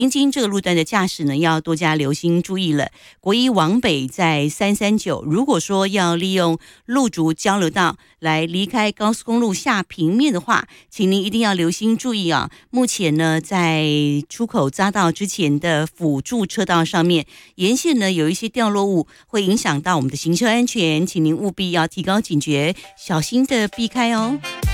阴经这个路段的驾驶呢，要多加留心注意了。国一往北在339，如果说要利用路竹交流道来离开高速公路下平面的话，请您一定要留心注意啊。目前呢，在出口匝道之前的辅助车道上面，沿线呢有一些掉落物，会影响到我们的行车安全，请您务必要提高警觉，小心的避开哦。